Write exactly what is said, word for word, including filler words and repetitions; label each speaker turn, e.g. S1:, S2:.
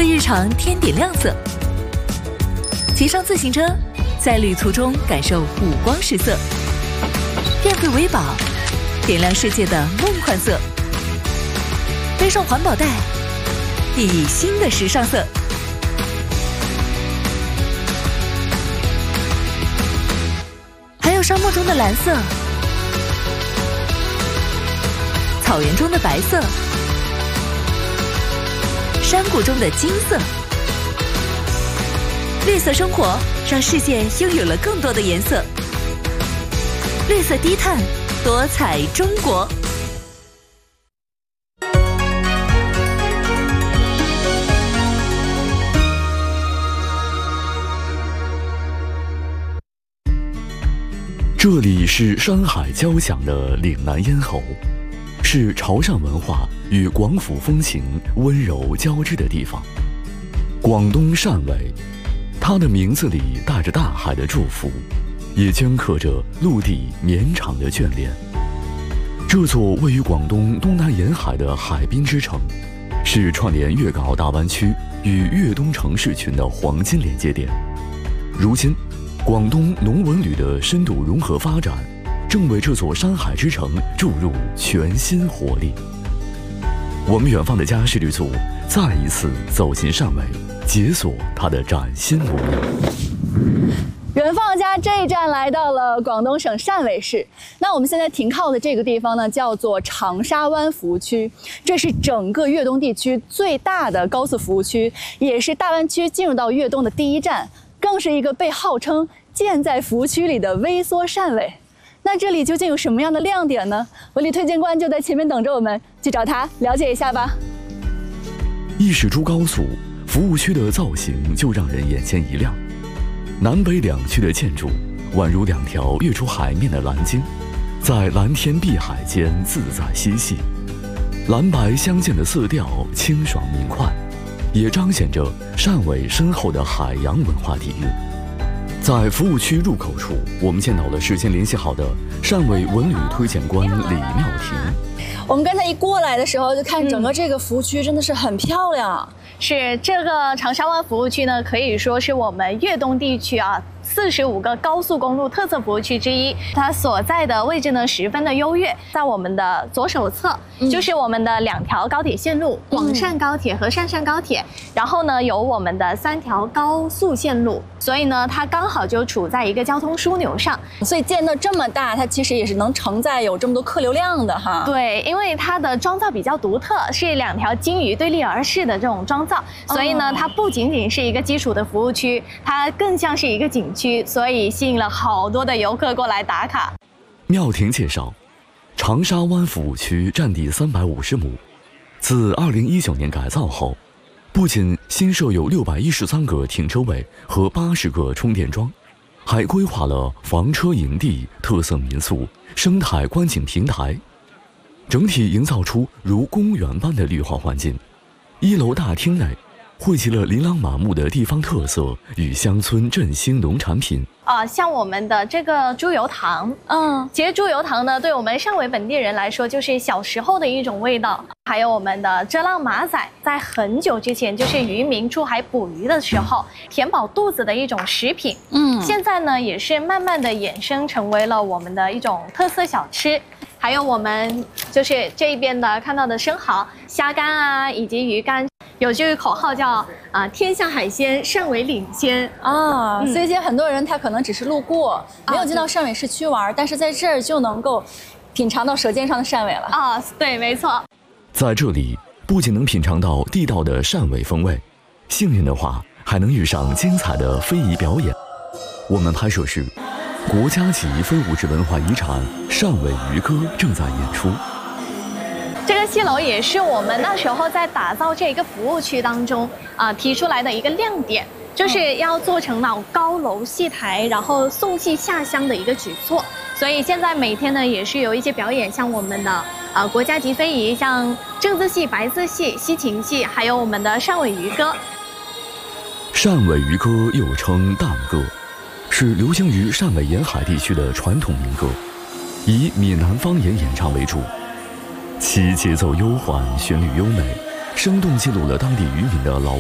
S1: 为日常添点亮色。骑上自行车，在旅途中感受五光十色。电费维宝，点亮世界的梦幻色。背上环保袋，熠熠新的时尚色。还有沙漠中的蓝色，草原中的白色，山谷中的金色。绿色生活让世界拥有了更多的颜色。绿色低碳，多彩中国。
S2: 这里是山海交响的岭南咽喉，是潮汕文化与广府风情温柔交织的地方。广东汕尾，它的名字里带着大海的祝福，也镌刻着陆地绵长的眷恋。这座位于广东东南沿海的海滨之城，是串联粤港澳大湾区与粤东城市群的黄金连接点。如今，广东农文旅的深度融合发展，正为这座山海之城注入全新活力。我们远方的家事旅组再一次走进汕尾，解锁它的崭新模样。
S3: 远方家这一站来到了广东省汕尾市。那我们现在停靠的这个地方呢，叫做长沙湾服务区，这是整个粤东地区最大的高速服务区，也是大湾区进入到粤东的第一站，更是一个被号称建在服务区里的微缩汕尾。那这里究竟有什么样的亮点呢？文旅推荐官就在前面等着我们，去找他了解一下吧。
S2: 一驶出高速，服务区的造型就让人眼前一亮。南北两区的建筑宛如两条跃出海面的蓝鲸，在蓝天碧海间自在嬉戏。蓝白相间的色调清爽明快，也彰显着汕尾深厚的海洋文化底蕴。在服务区入口处，我们见到了事先联系好的汕尾文旅推荐官李妙婷。
S3: 我们刚才一过来的时候，就看整个这个服务区真的是很漂亮。
S4: 嗯、是这个长沙湾服务区呢，可以说是我们粤东地区啊四十五个高速公路特色服务区之一。它所在的位置呢十分的优越，在我们的左手侧、嗯、就是我们的两条高铁线路，广汕高铁和汕汕高铁，然后呢有我们的三条高速线路，所以呢它刚好就处在一个交通枢纽上，
S3: 所以建得这么大，它其实也是能承载有这么多客流量的哈。
S4: 对，因为它的妆造比较独特，是两条金鱼对立而视的这种妆造，所以呢、哦、它不仅仅是一个基础的服务区，它更像是一个景区，所以吸引了好多的游客过来打卡。
S2: 妙婷介绍，长沙湾服务区占地三百五十亩，自二零一九年改造后，不仅新设有六百一十三个停车位和八十个充电桩，还规划了房车营地、特色民宿、生态观景平台，整体营造出如公园般的绿化环境。一楼大厅内汇集了琳琅满目的地方特色与乡村振兴农产品
S4: 啊、呃，像我们的这个猪油糖，嗯，其实猪油糖呢，对我们汕尾本地人来说，就是小时候的一种味道。还有我们的遮浪马仔，在很久之前，就是渔民出海捕鱼的时候，填饱肚子的一种食品。嗯，现在呢，也是慢慢的衍生成为了我们的一种特色小吃。还有我们就是这一边的看到的生蚝、虾干啊，以及鱼干。有句口号叫啊、呃“天下海鲜，汕尾领先”
S3: 啊、嗯，所以现在很多人他可能只是路过，没有进到汕尾市区玩，但是在这儿就能够品尝到舌尖上的汕尾了
S4: 啊！对，没错。
S2: 在这里不仅能品尝到地道的汕尾风味，幸运的话还能遇上精彩的非遗表演。我们拍摄时，国家级非物质文化遗产汕尾渔歌正在演出。
S4: 这个戏楼也是我们那时候在打造这个服务区当中啊、呃、提出来的一个亮点，就是要做成那种高楼戏台，然后送戏下乡的一个举措。所以现在每天呢也是有一些表演，像我们的呃国家级非遗，像正字戏、白字戏、西芹戏，还有我们的汕尾渔歌。
S2: 汕尾渔歌又称淡歌，是流行于汕尾沿海地区的传统民歌，以闽南方言演唱为主。其节奏悠缓，旋律优美，生动记录了当地渔民的劳